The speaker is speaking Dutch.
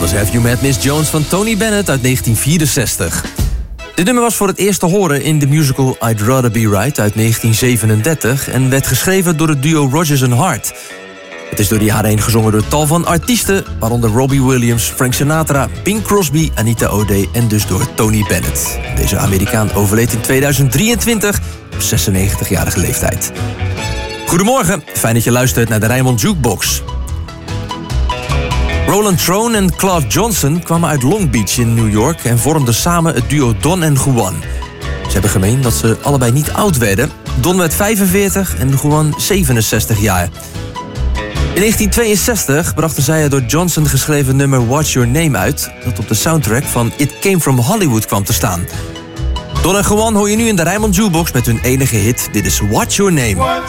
was Have You Met Miss Jones van Tony Bennett uit 1964. Dit nummer was voor het eerst te horen in de musical I'd Rather Be Right uit 1937... en werd geschreven door het duo Rodgers & Hart. Het is door de jaren heen gezongen door tal van artiesten... waaronder Robbie Williams, Frank Sinatra, Bing Crosby, Anita O'Day en dus door Tony Bennett. Deze Amerikaan overleed in 2023 op 96-jarige leeftijd. Goedemorgen, fijn dat je luistert naar de Rijnmond Jukebox. Roland Throne en Claude Johnson kwamen uit Long Beach in New York... en vormden samen het duo Don en Juan. Ze hebben gemeen dat ze allebei niet oud werden. Don werd 45 en Juan 67 jaar. In 1962 brachten zij het door Johnson geschreven nummer What's Your Name uit... dat op de soundtrack van It Came From Hollywood kwam te staan. Don en Juan hoor je nu in de Rijnmond Jukebox met hun enige hit. Dit is What's Your Name.